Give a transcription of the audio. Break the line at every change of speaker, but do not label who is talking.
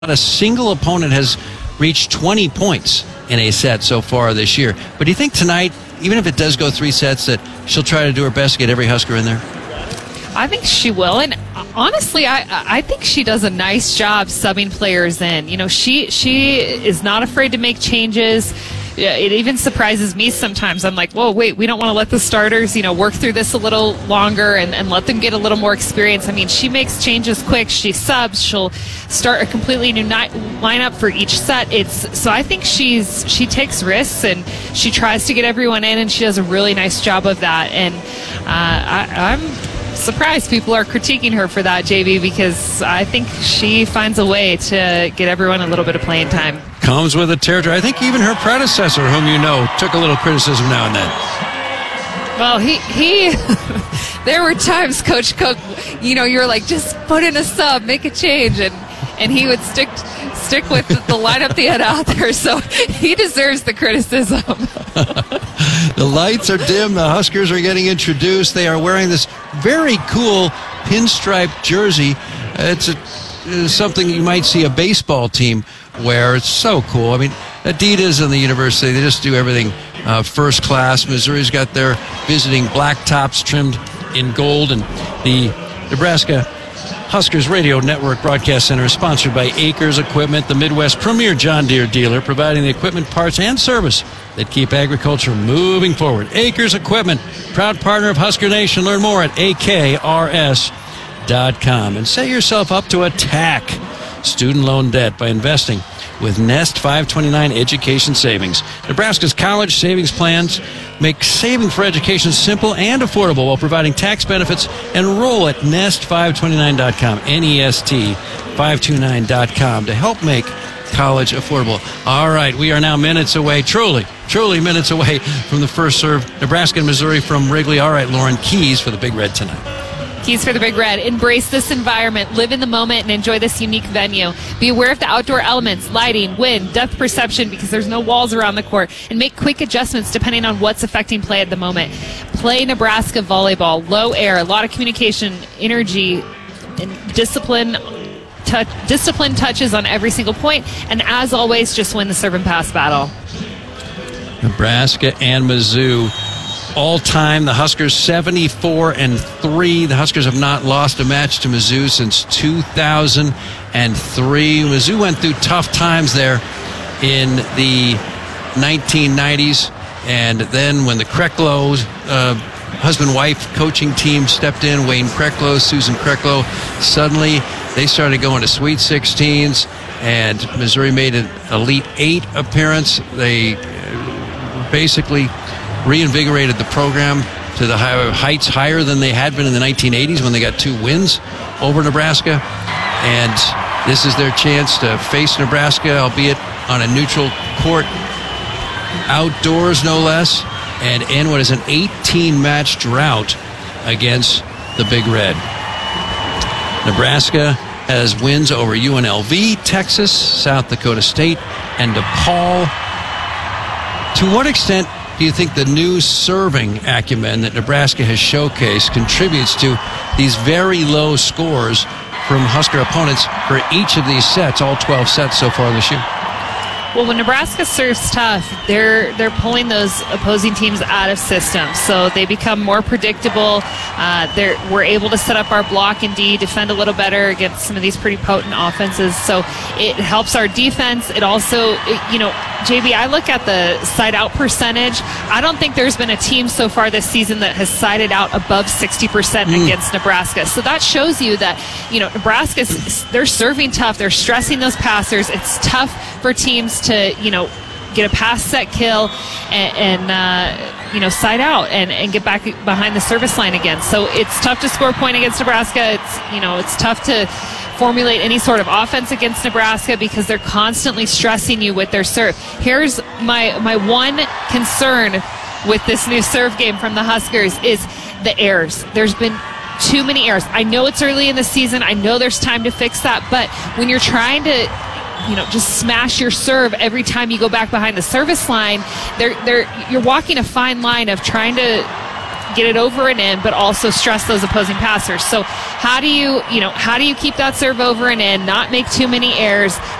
Not a single opponent has reached 20 points in a set so far this year. But do you think tonight, even if it does go 3 sets, that she'll try to do her best to get every Husker in there?
I think she will, and honestly, I think she does a nice job subbing players in. You know, she is not afraid to make changes. It even surprises me sometimes. I'm like, whoa, wait, we don't want to let the starters, work through this a little longer and let them get a little more experience. I mean, she makes changes quick. She subs. She'll start a completely new lineup for each set. So I think she takes risks and she tries to get everyone in, and she does a really nice job of that. And I'm surprised people are critiquing her for that, JB, because I think she finds a way to get everyone a little bit of playing time.
Comes with a territory. I think even her predecessor, whom you know, took a little criticism now and then.
Well, he there were times, Coach Cook, you're like, just put in a sub, make a change, and he would stick with the lineup they had out there, so he deserves the criticism.
The lights are dim. The Huskers are getting introduced. They are wearing this very cool pinstripe jersey. It's something you might see a baseball team wear. It's so cool. I mean, Adidas and the university, they just do everything first class. Missouri's got their visiting black tops trimmed in gold, and the Nebraska Huskers Radio Network Broadcast Center is sponsored by Acres Equipment, the Midwest premier John Deere dealer, providing the equipment, parts, and service that keep agriculture moving forward. Acres Equipment, proud partner of Husker Nation. Learn more at akrs.com. And set yourself up to attack student loan debt by investing with Nest 529 Education Savings. Nebraska's college savings plans make saving for education simple and affordable while providing tax benefits. Enroll at nest529.com, NEST529.com, to help make college affordable. All right, we are now minutes away, truly minutes away from the first serve. Nebraska and Missouri from Wrigley. All right, Lauren, keys for the Big Red tonight.
Keys for the Big Red. Embrace this environment, live in the moment, and enjoy this unique venue. Be aware of the outdoor elements, lighting, wind, depth perception, because there's no walls around the court, and make quick adjustments depending on what's affecting play at the moment. Play Nebraska volleyball, low air, a lot of communication, energy, and discipline touches on every single point, and as always, just win the serve and pass battle.
Nebraska and Mizzou. All-time, the Huskers 74-3. The Huskers have not lost a match to Mizzou since 2003. Mizzou went through tough times there in the 1990s, and then when the Kreklow husband-wife coaching team stepped in, Wayne Kreklow, Susan Kreklow, suddenly they started going to Sweet 16s, and Missouri made an Elite 8 appearance. They basically reinvigorated the program to the heights higher than they had been in the 1980s when they got 2 wins over Nebraska. And this is their chance to face Nebraska, albeit on a neutral court, outdoors no less, and end what is an 18-match drought against the Big Red. Nebraska has wins over UNLV, Texas, South Dakota State, and DePaul. To what extent do you think the new serving acumen that Nebraska has showcased contributes to these very low scores from Husker opponents for each of these sets, all 12 sets so far this year?
Well, when Nebraska serves tough, they're pulling those opposing teams out of system, so they become more predictable. We're able to set up our block and D, defend a little better against some of these pretty potent offenses. So it helps our defense. It also, JB, I look at the side out percentage. I don't think there's been a team so far this season that has sided out above 60% against Nebraska. So that shows you that, they're serving tough. They're stressing those passers. It's tough for teams to, get a pass set kill and side out and get back behind the service line again. So it's tough to score a point against Nebraska. It's tough to formulate any sort of offense against Nebraska because they're constantly stressing you with their serve. Here's my one concern with this new serve game from the Huskers is the errors. There's been too many errors. I know it's early in the season. I know there's time to fix that, but when you're trying to just smash your serve every time you go back behind the service line, you're walking a fine line of trying to get it over and in, but also stress those opposing passers. So how do you keep that serve over and in, not make too many errors,